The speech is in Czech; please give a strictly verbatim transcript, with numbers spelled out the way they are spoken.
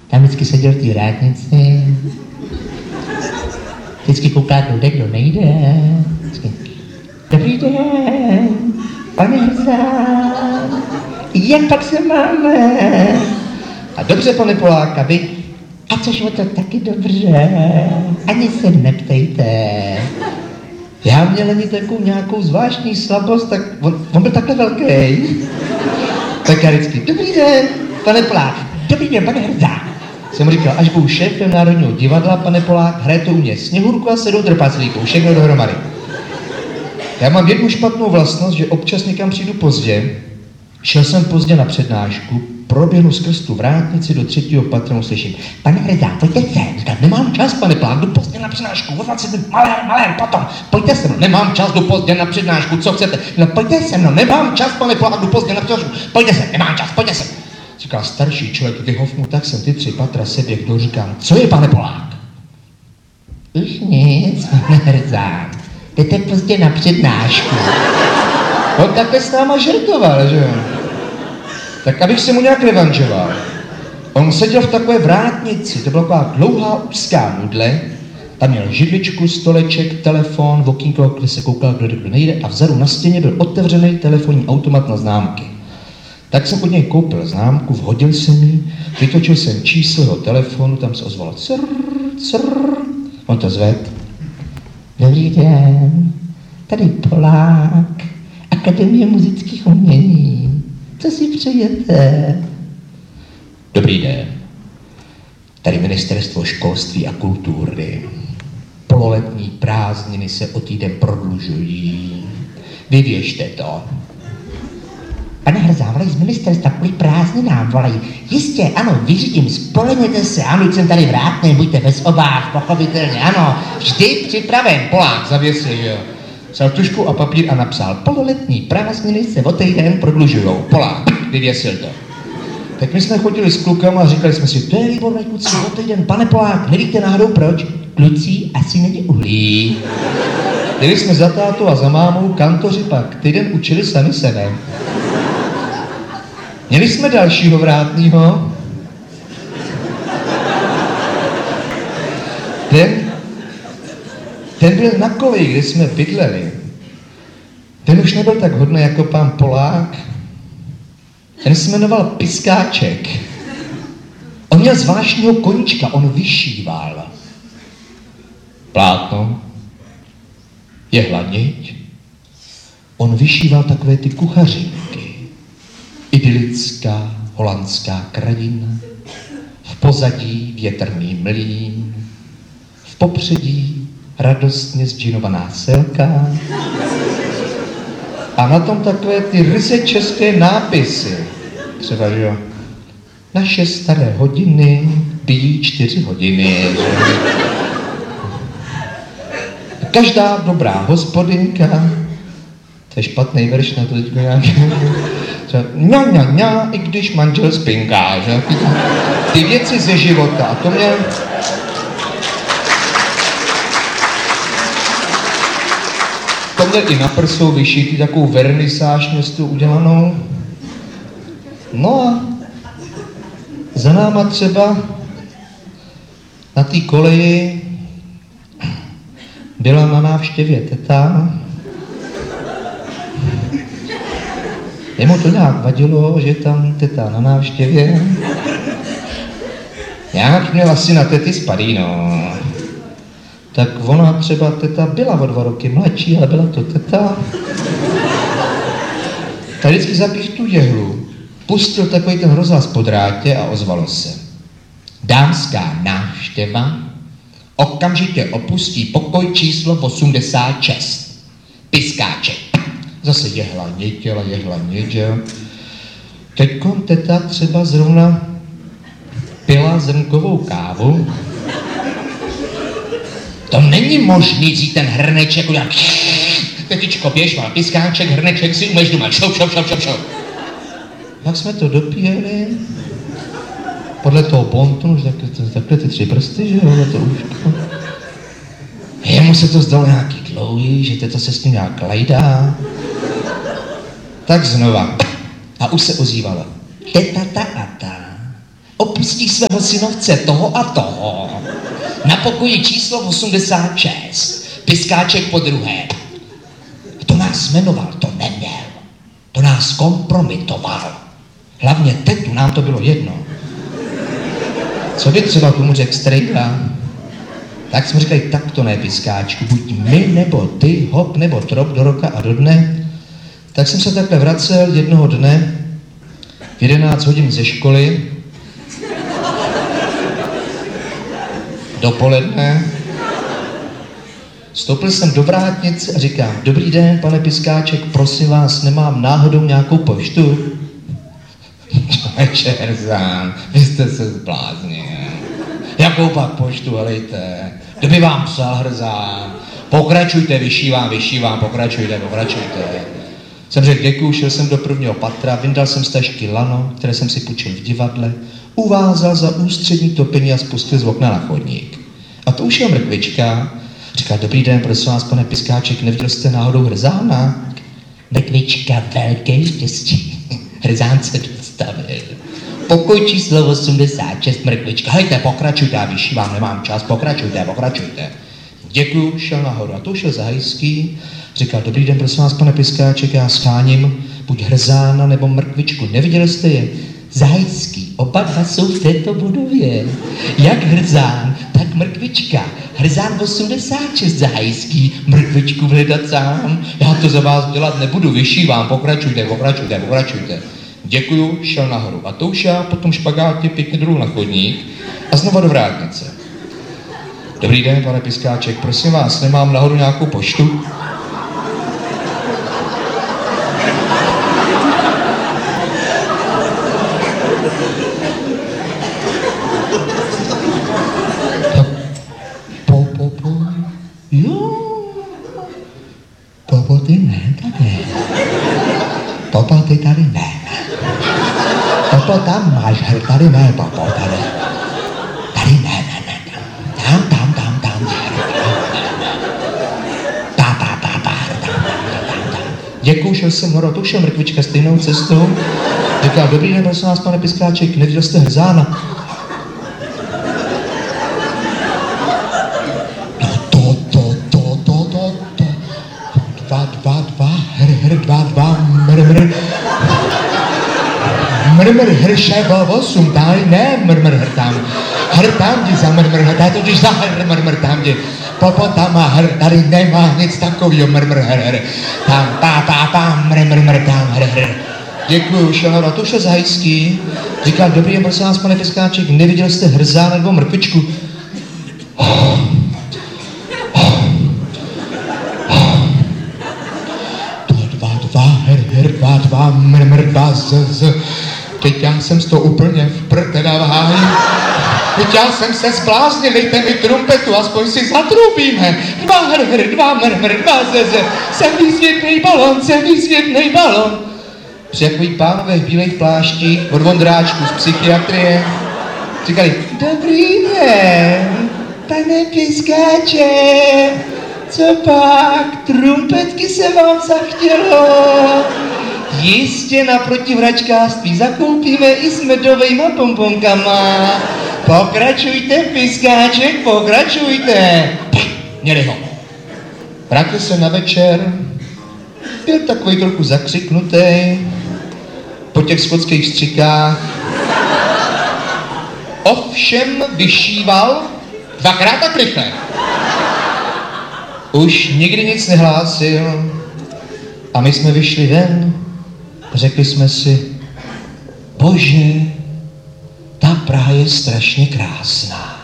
Tam vždycky seděl v té vrátnici. Vždycky kouká, kdo jde, kdo nejde. Vždycky. Dobrý den, pane Hrzán, jak pak se máme? A dobře, pane Polák, a vy? A což o to taky dobře, ani se neptejte. Já měl ani takovou nějakou zvláštní slabost, tak on, on byl takhle velký. Tak já vždycky, dobrý den, pane Polák, dobrý den, pane Hrzán. Jsem mu říkal, až budu šéfem Národního divadla, pane Polák, hraje to u mě Sněhurku a sedm trpaslíků, všechno dohromady. Já mám jednu špatnou vlastnost, že občas někam přijdu pozdě. Šel jsem pozdě na přednášku, proběhnu skrz tu vrátnici do třetího patra, slyším, pane Hrzán, pojďte sem. Říkám, nemám čas, pane Polák, jdu pozdě na přednášku, o dvacet minut, malér, malér, potom, pojďte se mnou, nemám čas, jdu pozdě na přednášku, co chcete? No pojďte se mnou, nemám čas, pane Polák, jdu pozdě na přednášku, pojďte se, nemám čas, pojďte se. Říkal starší člověk, vyhofnu, tak jsem ty tři patra seběhl, říkám, co je, pane Polák? Už nic, pane Hrzán, jdete pozdě na přednášku. On takhle s náma žertoval, že jo? Tak abych se mu nějak revanžoval. On seděl v takové vrátnici, to byla taková dlouhá úzká nudle, tam měl židličku, stoleček, telefon, v okýnko, kde se koukal, kdo, kdo nejde, a vzadu na stěně byl otevřený telefonní automat na známky. Tak jsem od něj koupil známku, vhodil jsem ji, vytočil jsem číslo jeho telefonu, tam se ozvalo crr, crr. On to zved. Dobrý den, tady Polák, Akademie muzických umění. Co si přejete? Dobrý den. Tady Ministerstvo školství a kultury. Pololetní prázdniny se o týden prodlužují. Vyvěšte to. Pane Hrzán, volají z ministerstva kvůli prázdninám, volají. Jistě, ano, vyřídím, spolehněte se, ano, jsem tady vrátný, buďte bez obáv, pochopitelně, ano, vždy připraven. Polák zavěsil, jo. Vzal tužku a papír a napsal, pololetní prázdniny se o týden prodlužujou. Polák, vyvěsil to. Tak my jsme chodili s klukama a říkali jsme si, to je výborné, kluci, o týden, pane Polák, nevíte náhodou proč? Kluci asi není uhlí. Jeli jsme za tátou a za mámou, kantoři pak týden učili sami sebe. Měli jsme dalšího vrátnýho. Ten, ten byl na koleji, kde jsme bydleli. Ten už nebyl tak hodný jako pán Polák. Ten se jmenoval Piskáček. On měl zvláštního koníčka, on vyšíval. Plátno, jehla-niť. On vyšíval takové ty kuchařinky. Idylická holandská krajina, v pozadí větrný mlýn, v popředí radostně zdžinovaná selka a na tom takové ty ryze české nápisy. Třeba, že jo, naše staré hodiny pijí čtyři hodiny. Že? Každá dobrá hospodinka, to je špatný verš na to teďko nějaký. Ňa, ňa, ňa, i když manžel spinká, že? Ty, ty věci ze života, a to mě... To mě i na prsou vyšitý takovou vernisáž městu udělanou. No a za náma třeba na té koleji byla na návštěvě teta. Jemu to nějak vadilo, že tam teta na návštěvě. Nějak měl asi na tety spadý, no. Tak ona třeba teta byla o dva roky mladší, ale byla to teta. Tak vždycky zapích tu jehlu, pustil takový ten rozhlas po drátě a ozvalo se. Dámská návštěva okamžitě opustí pokoj číslo osmdesát šest. Piskáček. Zase jehla něděla, jehla něděla. Teďkon teta třeba zrovna pila zrnkovou kávu. To není možný vzít ten hrneček, udělat tetičko, běž, má Piskáček, hrneček si umeš doma, šou, šou, šou, šou, šou. Jak jsme to dopíjeli, podle toho pontonu, takhle, takhle ty tři prsty, že jo, to úško. Jemu se to zdalo nějaký dlouhý, že teta se s tím nějak lajdá. Tak znova. A už se ozývala. Teta ta a ta opustí svého synovce toho a toho na pokoji číslo osmdesát šest. Piskáček po druhé. To nás jmenoval, to neměl. To nás kompromitoval. Hlavně tetu nám to bylo jedno. Co by třeba komu řekl strejda? Tak jsme říkali, tak to ne, Piskáčku, buď my nebo ty, hop nebo trop, do roka a do dne. Tak jsem se takhle vracel jednoho dne v jedenáct hodin ze školy, dopoledne. Vstoupil jsem do vrátnice a říkám, dobrý den, pane Piskáček, prosím vás, nemám náhodou nějakou poštu? Čerzán, vy jste se zbláznil. Jakou pak poštu, helejte? Kdo by vám psal, Hrzán? Pokračujte, vyšívám, vyšívám, pokračujte, pokračujte. Jsem řekl děkuju, šel jsem do prvního patra, vyndal jsem z tašky lano, které jsem si půjčil v divadle, uvázal za ústřední topení a spustil z okna na chodník. A to už je mrkvička. Říkal, dobrý den, prosím vás, pane Piskáček, neviděl jste náhodou Hrzána? Mrkvička, velké štěstí. Hrzán se dostavil. Pokoj číslo osmdesát šest, mrkvička. Hejte, pokračujte, já vyšívám, nemám čas, pokračujte, pokračujte. Děkuju, šel nahoru. A to šel Zahajský. Říkal, dobrý den, prosím vás, pane Piskáček, já scháním buď Hrzána nebo mrkvičku. Neviděli jste je? Zahajský, oba dva jsou v této budově. Jak Hrzán, tak mrkvička. Hrzán osmdesát šest, Zahajský, mrkvičku hledat sám. Já to za vás dělat nebudu, vyšívám, pokračujte, pokračujte, pokračujte. Děkuju, šel nahoru. A to už já potom špagátě pěkně dolů na chodník a znova do vrátnice. Dobrý den, pane Piskáček, prosím vás, nemám nahoru nějakou poštu? Po, po, po, jo, po, po, ty ne, tady. Popo, ty tady ne. Popo, tam máš, tady ne, popo, tady. Tady ne, ne, ne, tam, tam, tam, tam, pa, pa, pa, pa, tam, tam, tam. Děkuju, šel jsem horo, to šel mrkvička stejnou cestou. Říkal, dobrý den, prosím vás, pane Piskáček, neviděl jste Hrzána? No to, to, to, to, to, to. Dva, dva, dva, hr, hr, dva, dva, mr, mr. Mrmr, hrše, osm, tady ne, mrmr, hr tam. Hr tam jdi za mrmr, hr, tady totiž za hr, mrmr, tam jdi. Popo tam má hr, tady nemá nic takovýho, mrmr, hr, hr. Tam, pa, pa, pa, mrmr, mr, tam, hr, hr. Děkuju, šel nahoru, to už je Zahajský. Říkal, dobrý den, prosím vás, pane Piskáček, neviděl jste Hrzán nebo mrkvičku? Dva, dva, her, her, dva, dva, mrmr, dva, z, z. Teď já jsem z toho úplně v prd, teda v háji. Teď já jsem se zbláznil, dejte mi trumpetu, aspoň si zatrubíme. Dva, hr, hr, dva, mrmr, dva, z, z. Jsem výsvětnej balon, jsem výsvětnej balon. Přijakují pánové v bílých pláštích od Vondráčku z psychiatrie. Říkali, dobrý den, pane Piskáče, co pak, trumpetky se vám zachtělo? Jistě naproti v hračkářství zakoupíme i s medovejma pomponkama. Pokračujte, Piskáček, pokračujte. Měli ho. Vrátil se na večer, byl takový trochu zakřiknutý po těch skotských střikách. Ovšem vyšíval dvakrát tak rychle. Už nikdy nic nehlásil a my jsme vyšli ven a řekli jsme si, bože, ta Praha je strašně krásná.